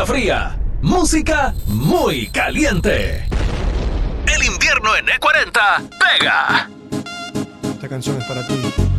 música fría, música muy caliente. El invierno en E40 pega. Esta canción es para ti.